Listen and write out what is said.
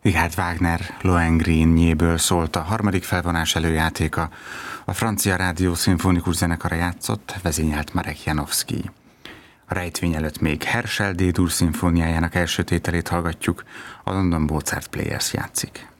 Richard Wagner Lohengrin-jéből szólt a harmadik felvonás előjátéka. A francia rádió szimfonikus zenekara játszott, vezényelt Marek Janowski. A rejtvény előtt még Herschel D-dur szimfóniájának első tételét hallgatjuk, a London Mozart Players játszik.